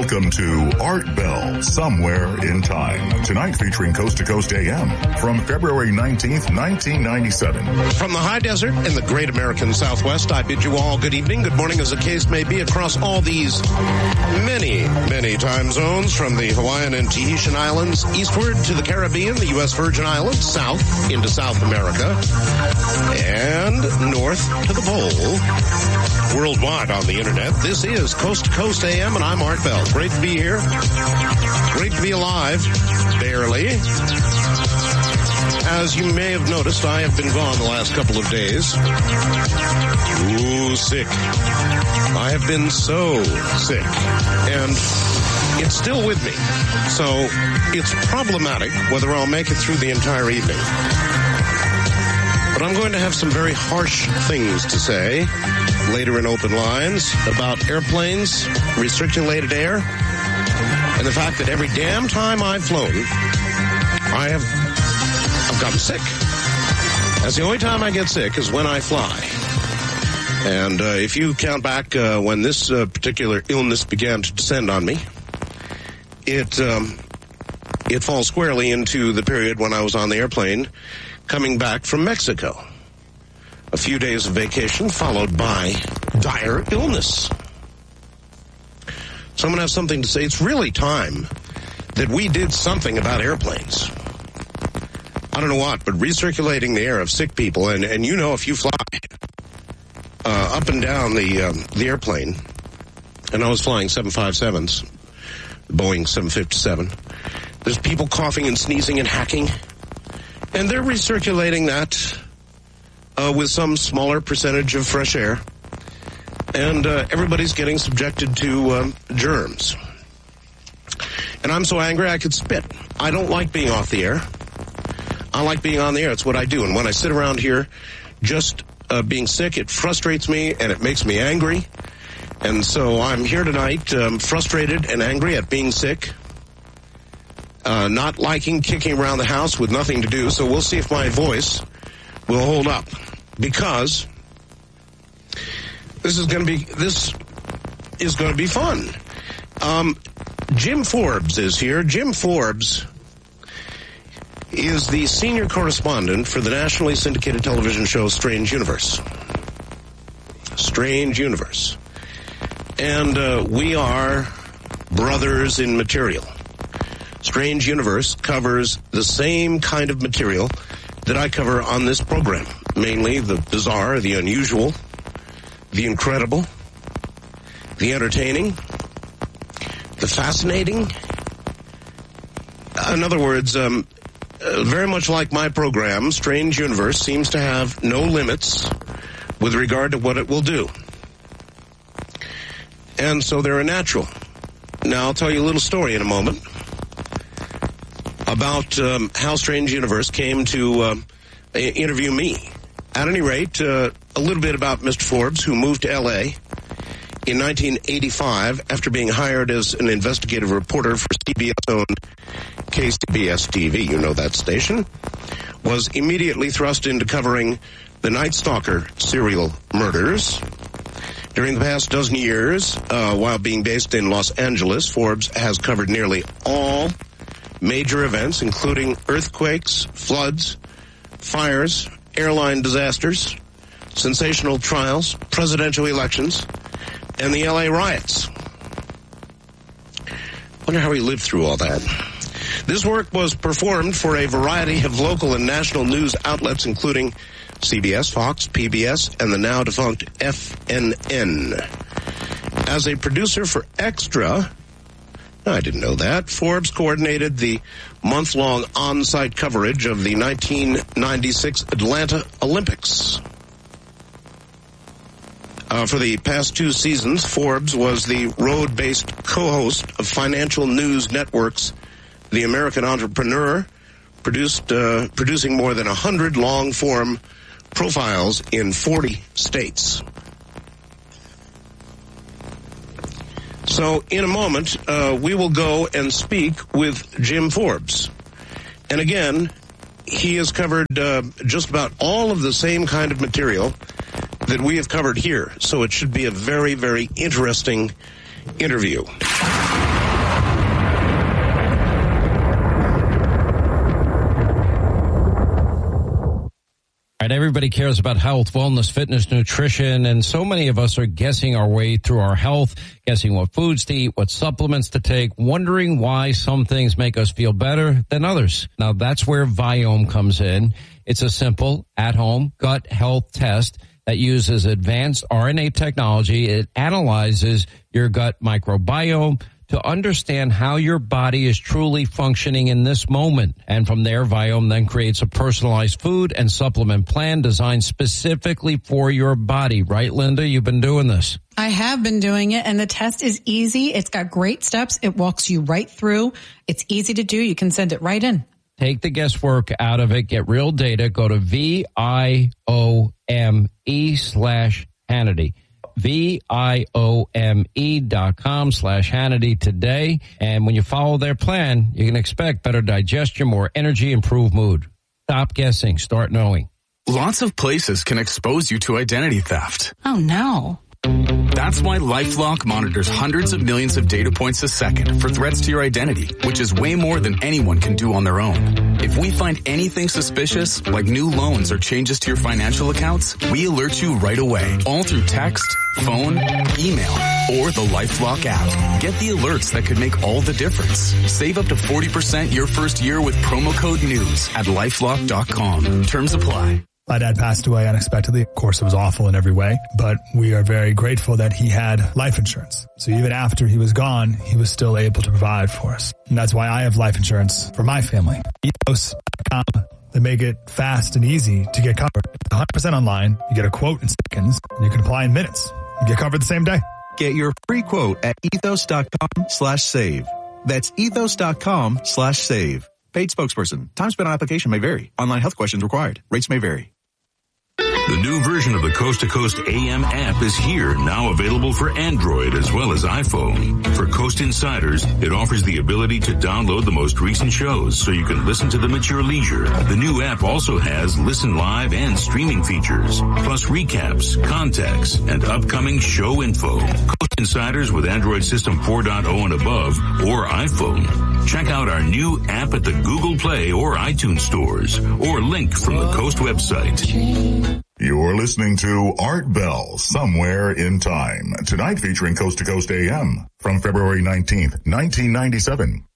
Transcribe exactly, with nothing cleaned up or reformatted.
Welcome to Art Bell, Somewhere in Time. Tonight featuring Coast to Coast A M from February nineteenth, nineteen ninety-seven. From the high desert in the great American Southwest, I bid you all good evening, good morning as the case may be across all these many, many time zones, from the Hawaiian and Tahitian Islands eastward to the Caribbean, the U S Virgin Islands, south into South America, and north to the pole. Worldwide on the internet, this is Coast to Coast A M, and I'm Art Bell. Great to be here. Great to be alive. Barely. As you may have noticed, I have been gone the last couple of days. Ooh, sick. I have been so sick. And it's still with me. So it's problematic whether I'll make it through the entire evening. But I'm going to have some very harsh things to say later in open lines about airplanes, recirculated air, and the fact that every damn time I've flown, I have I've gotten sick. That's the only time I get sick is when I fly. And uh, if you count back uh, when this uh, particular illness began to descend on me, it um, it falls squarely into the period when I was on the airplane coming back from Mexico. A few days of vacation followed by dire illness. Someone has something to say. It's really time that we did something about airplanes. I don't know what, but recirculating the air of sick people, and, and you know if you fly uh, up and down the um, the airplane, and I was flying seven fifty-sevens, Boeing seven fifty-seven, there's people coughing and sneezing and hacking, and they're recirculating that Uh, with some smaller percentage of fresh air, and uh, everybody's getting subjected to um, germs. And I'm so angry I could spit. I don't like being off the air. I like being on the air. It's what I do. And when I sit around here just uh, being sick, it frustrates me and it makes me angry. And so I'm here tonight um, frustrated and angry at being sick, uh, not liking kicking around the house with nothing to do. So we'll see if my voice will hold up, because this is going to be this is going to be fun. Um, Jim Forbes is here. Jim Forbes is the senior correspondent for the nationally syndicated television show Strange Universe. Strange Universe. And uh, we are brothers in material. Strange Universe covers the same kind of material that I cover on this program, mainly the bizarre, the unusual, the incredible, the entertaining, the fascinating. In other words, um, uh, very much like my program, Strange Universe seems to have no limits with regard to what it will do. And so they're a natural. Now, I'll tell you a little story in a moment about um, how Strange Universe came to uh, interview me. At any rate, uh, a little bit about Mister Forbes, who moved to L A in nineteen eighty-five after being hired as an investigative reporter for C B S-owned K C B S T V, you know that station, was immediately thrust into covering the Night Stalker serial murders. During the past dozen years, uh, while being based in Los Angeles, Forbes has covered nearly all major events, including earthquakes, floods, fires, airline disasters, sensational trials, presidential elections, and the L A riots. Wonder how he lived through all that. This work was performed for a variety of local and national news outlets, including C B S, Fox, P B S, and the now defunct F N N. As a producer for Extra, I didn't know that, Forbes coordinated the month-long on-site coverage of the nineteen ninety-six Atlanta Olympics. Uh, for the past two seasons, Forbes was the road-based co-host of Financial News Network's The American Entrepreneur, produced uh, producing more than one hundred long-form profiles in forty states. So in a moment, uh, we will go and speak with Jim Forbes. And again, he has covered uh, just about all of the same kind of material that we have covered here. So it should be a very, very interesting interview. All right, everybody cares about health, wellness, fitness, nutrition, and so many of us are guessing our way through our health, guessing what foods to eat, what supplements to take, wondering why some things make us feel better than others. Now, that's where Viome comes in. It's a simple, at-home gut health test that uses advanced R N A technology. It analyzes your gut microbiome to understand how your body is truly functioning in this moment. And from there, Viome then creates a personalized food and supplement plan designed specifically for your body. Right, Linda? You've been doing this. I have been doing it, and the test is easy. It's got great steps. It walks you right through. It's easy to do. You can send it right in. Take the guesswork out of it. Get real data. Go to V I O M E slash Hannity. V-I-O-M-E dot com slash Hannity today. And when you follow their plan, you can expect better digestion, more energy, improved mood. Stop guessing. Start knowing. Lots of places can expose you to identity theft. Oh, no. That's why LifeLock monitors hundreds of millions of data points a second for threats to your identity, which is way more than anyone can do on their own. If we find anything suspicious, like new loans or changes to your financial accounts, we alert you right away, all through text, phone, email, or the LifeLock app. Get the alerts that could make all the difference. Save up to forty percent your first year with promo code NEWS at LifeLock dot com. Terms apply. My dad passed away unexpectedly. Of course, it was awful in every way, but we are very grateful that he had life insurance. So even after he was gone, he was still able to provide for us. And that's why I have life insurance for my family. Ethos dot com. They make it fast and easy to get covered. It's one hundred percent online. You get a quote in seconds, and you can apply in minutes. You get covered the same day. Get your free quote at ethos dot com slash save. That's ethos dot com slash save. Paid spokesperson. Time spent on application may vary. Online health questions required. Rates may vary. The new version of the Coast to Coast A M app is here, now available for Android as well as iPhone. For Coast Insiders, it offers the ability to download the most recent shows so you can listen to them at your leisure. The new app also has listen live and streaming features, plus recaps, contacts, and upcoming show info. Coast Insiders with Android System four point oh and above or iPhone. Check out our new app at the Google Play or iTunes stores, or link from the Coast website. You're listening to Art Bell, Somewhere in Time. Tonight featuring Coast to Coast A M from February nineteenth, nineteen ninety-seven.